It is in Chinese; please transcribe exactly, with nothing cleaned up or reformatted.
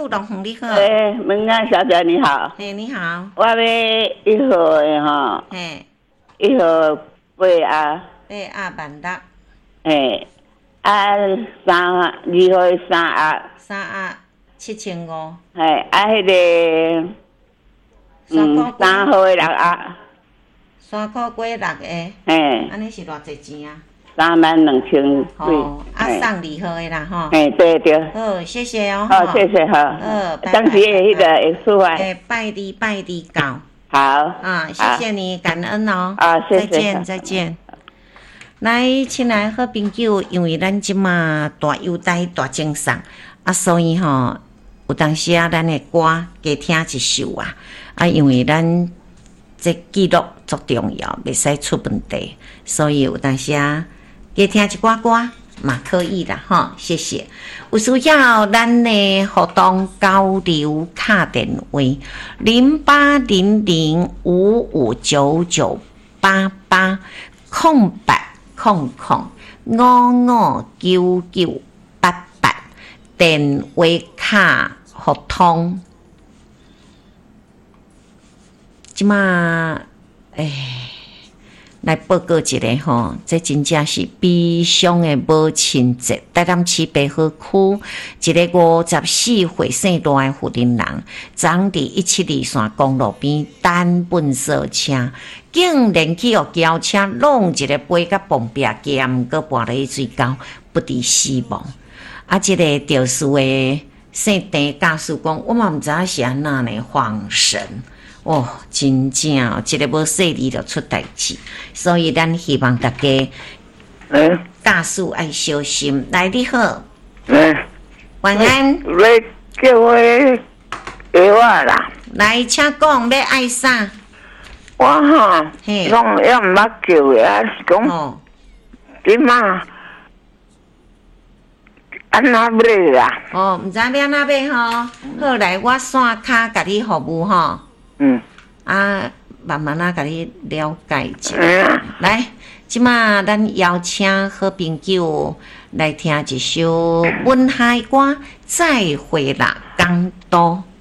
龙凤你好。 哎，文安小姐你好。 嘿，你好。 我要一号的哈。 嘿。 一号八啊。 八啊万六。 嘿。啊，三二号的三啊。 三啊七千五。 嘿，啊，迄个。嗯，三号的六啊。 三块几六个。 嘿。 安尼是偌济钱啊？ 三万两千几。 哦，啊，送二号的啦，吼。 嘿，对对。 好，谢谢哦。 好，谢谢哈。 好， 当时的迄个会出来。 哎，拜你拜你搞。 好。 啊，谢谢你，感恩哦。 啊，谢谢。 再见，再见。来，亲爱好朋友，因为咱即马大优待大精送啊，所以吼，有当时啊，咱的歌加听一首啊，啊，因为咱这记录足重要，袂使出问题，所以有当时啊，加听一寡歌嘛可以啦，吼，谢谢。有需要咱的互动交流卡电话零八零零五五九九八八空白。空空五五九九八八电话卡互通，即马诶，来报告一个吼，这真正是悲伤的母亲节。台南市北河区一个五十四岁姓大的妇人人，昨伫一七二线公路边单本烧车。竟然去互轿车弄一个杯甲碰壁剑，搁跋落去水沟，不治死亡。啊，即、这个肇事的姓陈驾驶讲，我嘛毋知影是安那呢，恍神哦，真正哦，一个无细力就出代志，所以咱希望大家，嗯，驾驶爱小心。来，你好， 嗯， 晚安。 你叫我药啊啦？ 来，请讲，要爱啥？ 我哈，拢也毋捌叫的啊，是讲，即马安那买啦？ 哦，毋知要安那买吼？好来，我线卡甲你服务吼。 嗯。啊， 慢慢啊，甲你了解一下。嗯、来，即马咱邀请好朋友来听一首《文海歌》，再会啦，港都。